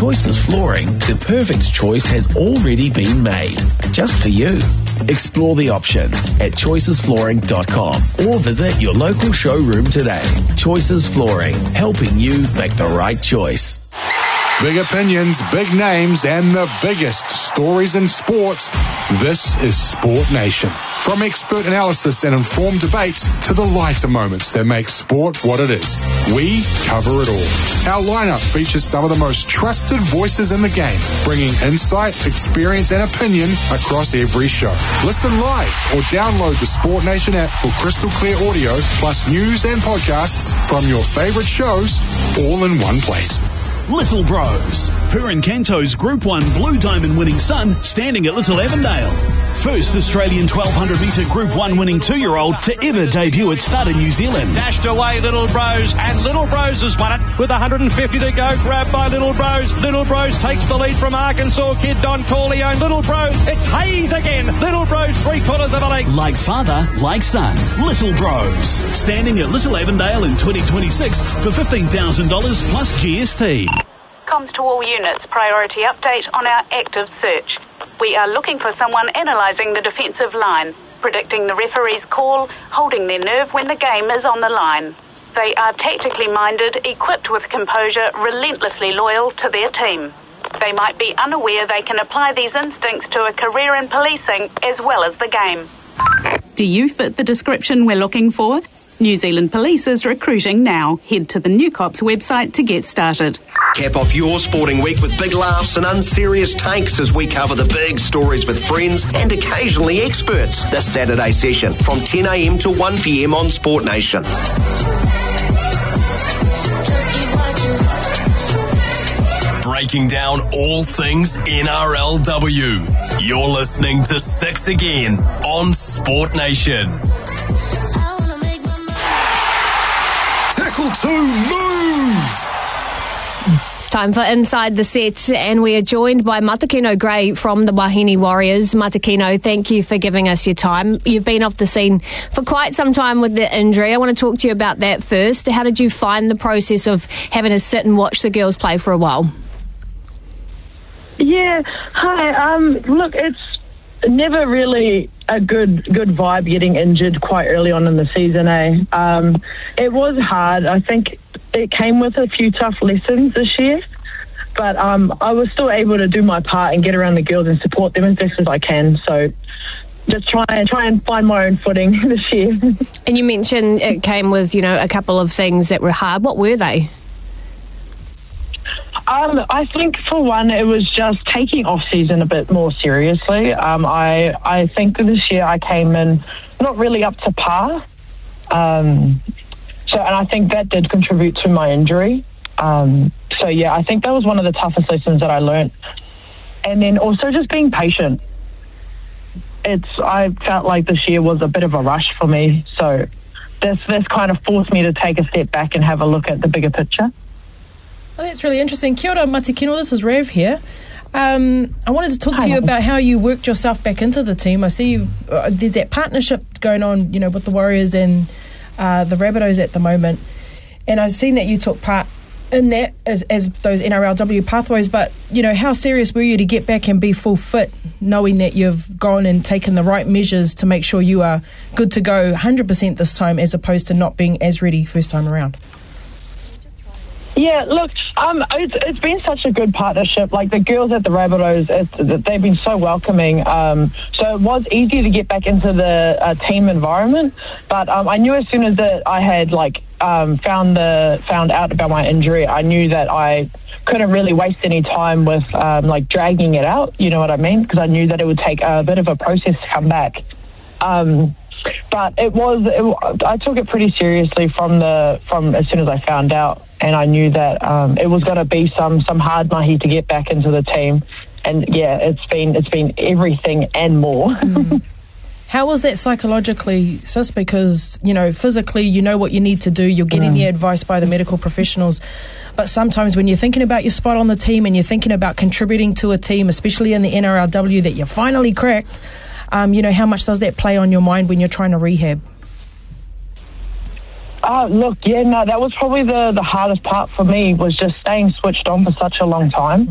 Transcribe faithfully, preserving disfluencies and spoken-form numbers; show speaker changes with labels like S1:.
S1: Choices Flooring, the perfect choice has already been made, just for you. Explore the options at choices flooring dot com or visit your local showroom today. Choices Flooring, helping you make the right choice.
S2: Big opinions, big names, and the biggest stories in sports. This is Sport Nation. From expert analysis and informed debates to the lighter moments that make sport what it is, we cover it all. Our lineup features some of the most trusted voices in the game, bringing insight, experience, and opinion across every show. Listen live or download the Sport Nation app for crystal clear audio, plus news and podcasts from your favorite shows, all in one place.
S3: Little Bros. Purin Canto's Group one Blue Diamond winning son standing at Little Avondale. First Australian twelve hundred metre Group one winning two-year-old to ever debut at Stud in New Zealand.
S4: Dashed away Little Bros, and Little Bros has won it with one hundred fifty to go. Grabbed by Little Bros. Little Bros takes the lead from Arkansas kid Don Corleone. Little Bros, it's Hayes again. Little Bros, three quarters of a length.
S3: Like father, like son. Little Bros. Standing at Little Avondale in twenty twenty-six for fifteen thousand dollars plus G S T.
S5: Comms to all units, priority update on our active search. We are looking for someone analysing the defensive line, predicting the referee's call, holding their nerve when the game is on the line. They are tactically minded, equipped with composure, relentlessly loyal to their team. They might be unaware they can apply these instincts to a career in policing as well as the game.
S6: Do you fit the description we're looking for? New Zealand Police is recruiting now. Head to the New Cops website to get started.
S7: Cap off your sporting week with big laughs and unserious takes as we cover the big stories with friends and occasionally experts. This Saturday session from ten a m to one p m on Sport Nation.
S8: Breaking down all things N R L W. You're listening to Six Again on Sport Nation. Tackle two, move!
S9: It's time for Inside the Set, and we are joined by Matakino Gray from the Wahine Warriors. Matakino, thank you for giving us your time. You've been off the scene for quite some time with the injury. I want to talk to you about that first. How did you find the process of having to sit and watch the girls play for a while?
S10: Yeah, hi. Um, look, it's never really a good good vibe getting injured quite early on in the season, eh? Um, it was hard. I think it came with a few tough lessons this year, but um, I was still able to do my part and get around the girls and support them as best as I can. So just try and try and find my own footing this year.
S9: And you mentioned it came with, you know, a couple of things that were hard. What were they?
S10: Um, I think for one, it was just taking off season a bit more seriously. Um, I I think this year I came in not really up to par. Um, so, and I think that did contribute to my injury. Um, so yeah, I think that was one of the toughest lessons that I learned. And then also just being patient. It's I felt like this year was a bit of a rush for me. So this this kind of forced me to take a step back and have a look at the bigger picture.
S11: Oh, that's really interesting. Kia ora, Matikino, this is Rev here. Um, I wanted to talk
S10: Hi.
S11: to you about how you worked yourself back into the team. I see you, uh, there's that partnership going on, you know, with the Warriors and uh, the Rabbitohs at the moment. And I've seen that you took part in that as, as those N R L W pathways. But, you know, how serious were you to get back and be full fit, knowing that you've gone and taken the right measures to make sure you are good to go one hundred percent this time as opposed to not being as ready first time around?
S10: Yeah, look, um, it's, it's been such a good partnership. Like the girls at the Rabbitohs, it's, they've been so welcoming. Um, so it was easy to get back into the uh, team environment. But um, I knew as soon as that I had like um, found the found out about my injury, I knew that I couldn't really waste any time with um, like dragging it out. You know what I mean? Because I knew that it would take a bit of a process to come back. Um, But it was, it, I took it pretty seriously from the from as soon as I found out, and I knew that um, it was going to be some some hard mahi to get back into the team, and yeah, it's been it's been everything and more.
S11: Mm. How was that psychologically, sis? Because you know, physically, you know what you need to do. You're getting mm. the advice by the medical professionals, but sometimes when you're thinking about your spot on the team and you're thinking about contributing to a team, especially in the N R L W that you finally cracked. Um, you know, how much does that play on your mind when you're trying to rehab?
S10: Oh, look, yeah, no, that was probably the, the hardest part for me was just staying switched on for such a long time.